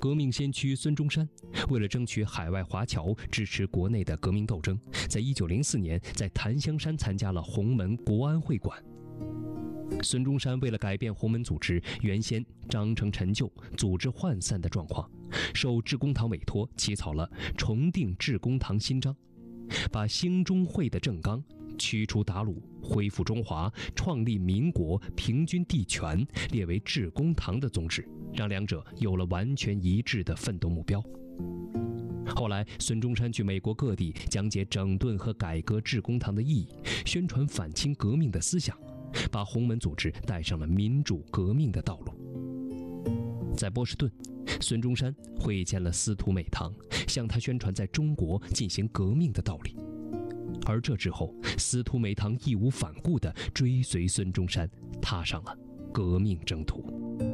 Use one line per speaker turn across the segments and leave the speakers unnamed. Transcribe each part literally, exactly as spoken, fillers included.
革命先驱孙中山为了争取海外华侨支持国内的革命斗争，在一九零四年在檀香山参加了洪门国安会馆。孙中山为了改变洪门组织原先章程陈旧、组织涣散的状况，受致公堂委托起草了重定致公堂新章，把兴中会的政纲驱除鞑虏、恢复中华、创立民国、平均地权列为致公堂的宗旨，让两者有了完全一致的奋斗目标。后来，孙中山去美国各地讲解整顿和改革致公堂的意义，宣传反清革命的思想，把洪门组织带上了民主革命的道路。在波士顿，孙中山会见了司徒美堂，向他宣传在中国进行革命的道理。而这之后，司徒美堂义无反顾地追随孙中山，踏上了革命征途。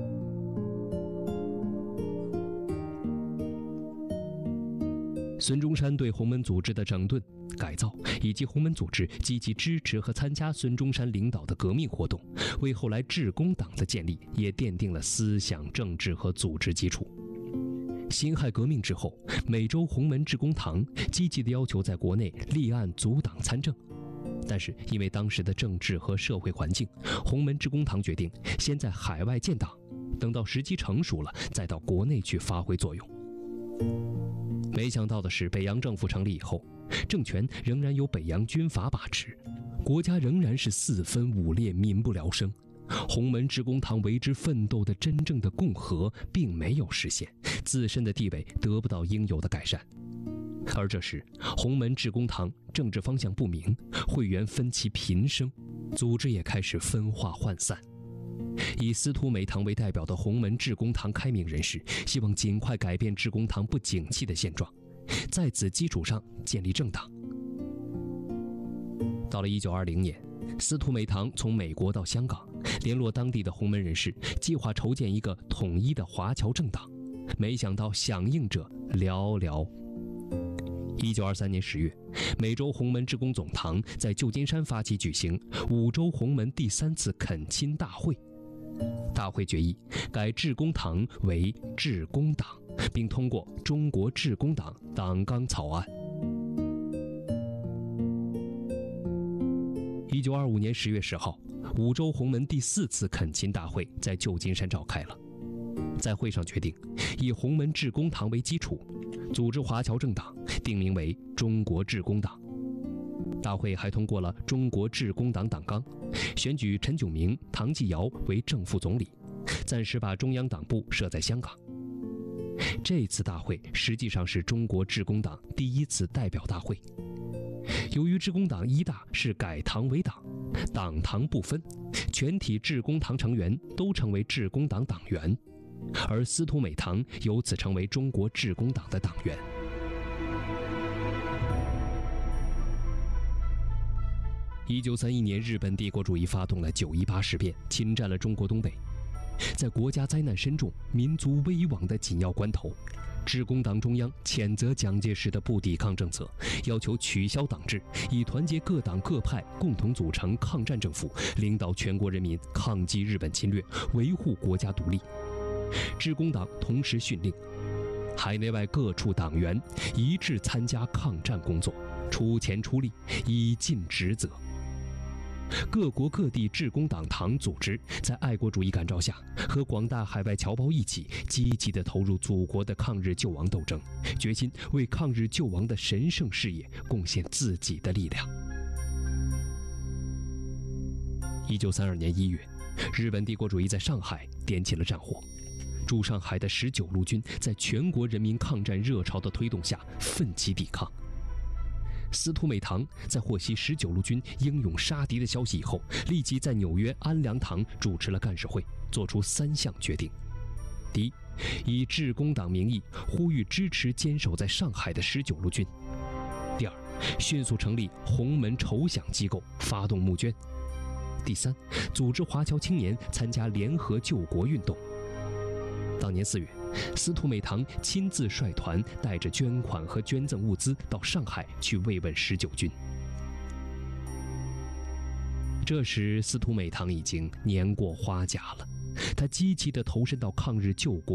孙中山对洪门组织的整顿、改造，以及洪门组织积极支持和参加孙中山领导的革命活动，为后来致公党的建立也奠定了思想、政治和组织基础。辛亥革命之后，美洲洪门致公堂积极地要求在国内立案阻挡参政，但是因为当时的政治和社会环境，洪门致公堂决定先在海外建党，等到时机成熟了，再到国内去发挥作用。没想到的是，北洋政府成立以后，政权仍然由北洋军阀把持，国家仍然是四分五裂、民不聊生。洪门致公堂为之奋斗的真正的共和并没有实现，自身的地位得不到应有的改善。而这时，洪门致公堂政治方向不明，会员分歧频生，组织也开始分化涣散。以司徒美堂为代表的洪门致公堂开明人士希望尽快改变致公堂不景气的现状，在此基础上建立政党。到了一九二零年，司徒美堂从美国到香港，联络当地的洪门人士，计划筹建一个统一的华侨政党，没想到响应者寥寥。一九二三年十月，美洲洪门致公总堂在旧金山发起举行五洲洪门第三次恳亲大会。大会决议改致公堂为致公党，并通过《中国致公党党纲》草案。一九二五年十月十号，五洲洪门第四次恳亲大会在旧金山召开了。在会上决定，以洪门致公堂为基础，组织华侨政党，定名为中国致公党。大会还通过了《中国致公党党纲》，选举陈炯明、唐继尧为正副总理，暂时把中央党部设在香港。这次大会实际上是中国致公党第一次代表大会。由于致公党一大是改堂为党，党堂不分，全体致公堂成员都成为致公党党员，而司徒美堂由此成为中国致公党的党员。一九三一年，日本帝国主义发动了九一八事变，侵占了中国东北。在国家灾难深重、民族危亡的紧要关头，致公党中央谴责蒋介石的不抵抗政策，要求取消党制，以团结各党各派共同组成抗战政府，领导全国人民抗击日本侵略，维护国家独立。致公党同时训令海内外各处党员一致参加抗战工作，出钱出力，以尽职责。各国各地致公党堂组织在爱国主义感召下，和广大海外侨胞一起积极地投入祖国的抗日救亡斗争，决心为抗日救亡的神圣事业贡献自己的力量。一九三二年一月，日本帝国主义在上海点起了战火，驻上海的十九路军在全国人民抗战热潮的推动下奋起抵抗。司徒美堂在获悉十九路军英勇杀敌的消息以后，立即在纽约安良堂主持了干事会，做出三项决定：第一，以致公党名义呼吁支持坚守在上海的十九路军；第二，迅速成立洪门筹饷机构，发动募捐；第三，组织华侨青年参加联合救国运动。当年四月，司徒美堂亲自率团，带着捐款和捐赠物资到上海去慰问十九军。这时，司徒美堂已经年过花甲了，他积极地投身到抗日救国